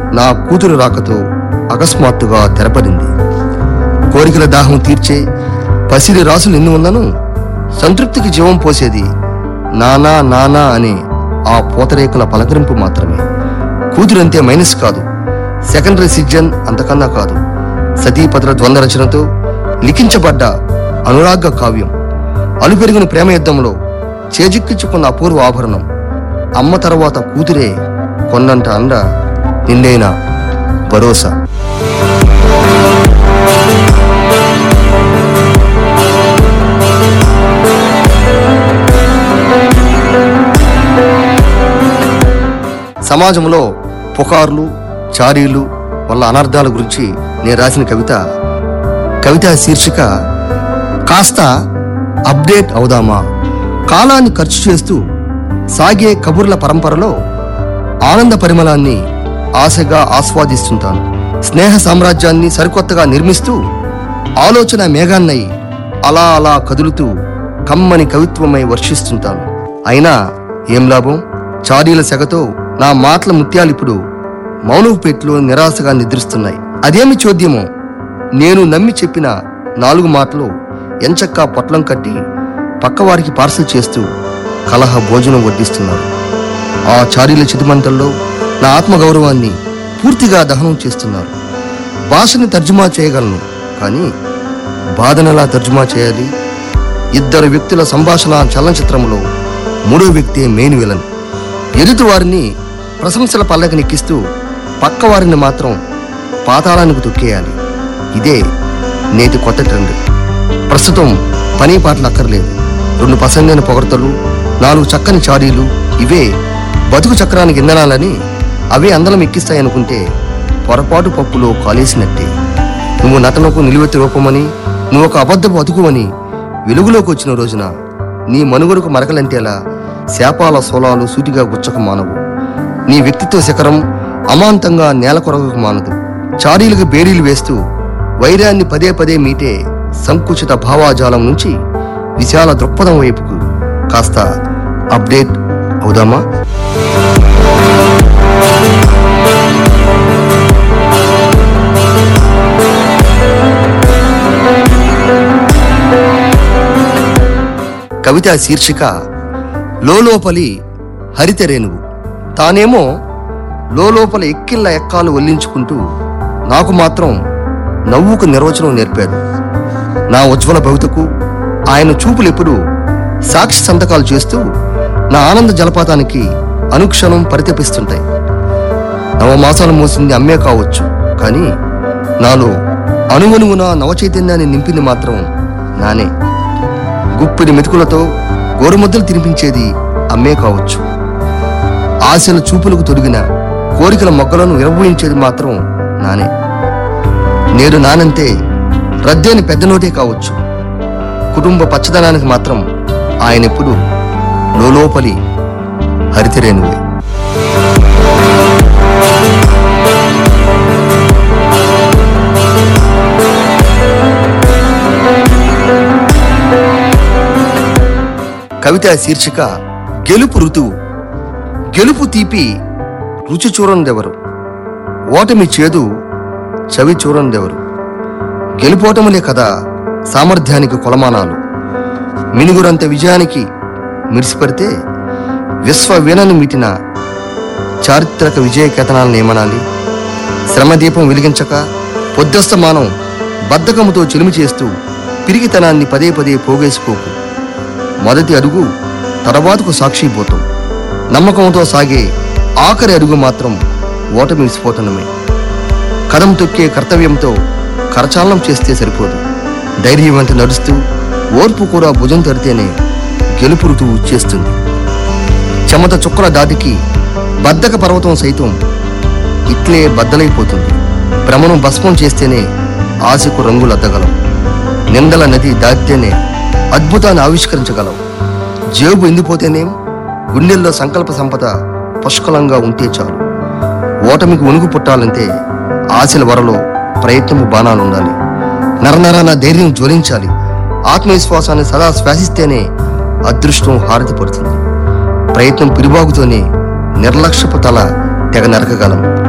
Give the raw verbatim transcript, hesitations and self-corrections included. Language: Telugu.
నా కూతురు రాకతో అకస్మాత్తుగా తెరపడింది. కోరికల దాహం తీర్చే పసిడి రాసులు ఎన్ని ఉన్నను సంతృప్తికి జీవం పోసేది నానా నానా అనే ఆ పూతరేకుల పలకరింపు మాత్రమే. కూతురంతే మైనస్ కాదు, సెకండరీ సిటిజన్ అంతకన్నా కాదు. సతీపత్ర ద్వంద్వ రచనతో లిఖించబడ్డ అనురాగ కావ్యం, అలుపెరిగిన ప్రేమ యుద్ధంలో చేజిక్కించుకున్న అపూర్వ ఆభరణం. అమ్మ తర్వాత కూతురే కొన్నంట అండ, నిండైన భరోసా. సమాజంలో పుకార్లు, చారీలు వల్ల అనర్థాల గురించి నేను రాసిన కవిత. కవిత శీర్షిక కాస్త అప్డేట్ అవుదామా. కాలాన్ని ఖర్చు చేస్తూ సాగే కబుర్ల పరంపరలో ఆనంద పరిమళాన్ని ఆశగా ఆస్వాదిస్తుంటాను. స్నేహ సామ్రాజ్యాన్ని సరికొత్తగా నిర్మిస్తూ ఆలోచన మేఘాన్నై అలా అలా కదులుతూ కమ్మని కవిత్వమై వర్షిస్తుంటాను. అయినా ఏం లాభం? చారీల సెగతో నా మాటల ముత్యాలిప్పుడు మౌనవుపేట్లో నిరాశగా నిద్రిస్తున్నాయి. అదేమి చోద్యమో, నేను నమ్మి చెప్పిన నాలుగు మాటలు ఎంచక్కా పొట్లం కట్టి పక్కవారికి పార్సల్ చేస్తూ కలహ భోజనం వడ్డిస్తున్నారు. ఆ చారీల చితిమంటల్లో నా ఆత్మగౌరవాన్ని పూర్తిగా దహనం చేస్తున్నారు. భాషని తర్జుమా చేయగలను, కానీ బాధనలా తర్జుమా చేయాలి. ఇద్దరు వ్యక్తుల సంభాషణ చలనచిత్రంలో మూడో వ్యక్తే మెయిన్ విలన్. ఎదుటి వారిని ప్రశంసల పల్లకినెక్కిస్తూ పక్క వారిని మాత్రం పాతాళానికి తొక్కేయాలి. ఇదే నేటి కొత్త ట్రెండ్. ప్రస్తుతం పని పాటలు అక్కర్లేదు. రెండు పసందైన పొగడ్తలు, నాలుగు చక్కని చారీలు, ఇవే బతుకు చక్రానికి ఇంధనాలని అవే అందలం ఎక్కిస్తాయనుకుంటే పొరపాటు పప్పులో కాలేసినట్టే. నువ్వు నటనకు నిలువెత్తి రూపమని, నువ్వు ఒక అబద్ధ బతుకువని వెలుగులోకి వచ్చిన రోజున నీ మనుగడకు మరకలంటేలా శాపాల సోలాలు సూటిగా గుచ్చక మానవు. నీ వ్యక్తిత్వ శిఖరం అమాంతంగా నేల కొరగకు మానదు. చారీలకు బేరీలు వేస్తూ వైరాన్ని పదే పదే మీటే సంకుచిత భావాజాలం నుంచి విశాల దృక్పథం వైపుకు కాస్త అప్డేట్ అవుదామా. కవిత శీర్షిక లోలోపలి హరితరేణువు. తానేమో లోలోపల ఎక్కిళ్ళ ఎక్కాలు వల్లించుకుంటూ నాకు మాత్రం నవ్వుకు నిర్వచనం నేర్పాడు. నా ఉజ్వల భవితకు ఆయన చూపులెప్పుడు సాక్షి సంతకాలు చేస్తూ నా ఆనంద జలపాతానికి అనుక్షణం పరితపిస్తుంటాయి. నవమాసాలు మోసింది అమ్మే కావచ్చు, కానీ నాలో అణువణువున నవచైతన్యాన్ని నింపింది మాత్రం నానే. గుప్పిడి మెతుకులతో గోరుముద్దలు తినిపించేది అమ్మే కావచ్చు. ఆశల చూపులకు తొడిగిన కోరికల మొగ్గలను విరబోయించేది మాత్రం నానే. నేడు నానంతే రద్దేని పెద్ద నోటే కావచ్చు. కుటుంబ పచ్చదనానికి మాత్రం ఆయనెప్పుడు లోలోపలి హరితరేణువే. కవిత శీర్షిక గెలుపు ఋతువు. గెలుపు తీపి రుచి చూడందెవరు, ఓటమి చేదు చవి చూడందెవరు. గెలుపోటములే కదా సామర్థ్యానికి కొలమానాలు. మినుగురంత విజయానికి మిడిసిపడితే విశ్వవీణను మీటిన చారిత్రక విజయ కేతనాలను ఏమనాలి. శ్రమదీపం వెలిగించక పొద్దస్తమానం బద్ధకముతో చెలిమి చేస్తూ పిరిగితనాన్ని పదే పదే పోగేసుకోకు. మొదటి అడుగు తర్వాతకు సాక్షిపోతాం. నమ్మకంతో సాగే ఆఖరి అడుగు మాత్రం ఓటమి విస్ఫోటనమే. కదం తొక్కే కర్తవ్యంతో కరచాలనం చేస్తే సరిపోదు. ధైర్యం వెంట నడుస్తూ ఓర్పు కూడా భుజం తడితేనే గెలుపు ఋతువు చేస్తుంది. చెమట చుక్కల దాటికి బద్ధక పర్వతం సైతం ఇట్లే బద్దలైపోతుంది. భ్రమను భస్మం చేస్తేనే ఆశకు రంగులద్దగలం. నిందల నది దాటితేనే అద్భుతాన్ని ఆవిష్కరించగలం. జేబు ఎండిపోతేనేం గుండెల్లో సంకల్ప సంపద పుష్కలంగా ఉంటే చాలు. ఓటమికి వణుకు పుట్టాలంటే ఆశల వరలో ప్రయత్నము బాణాలుండాలి. నరనరాన ధైర్యం జ్వలించాలి. ఆత్మవిశ్వాసాన్ని సదా శ్వాసిస్తేనే అదృష్టం హారతి పడుతుంది. ప్రయత్నం పిరిబాగుతోనే నిర్లక్ష్యపు తల తెగ నరకగలం.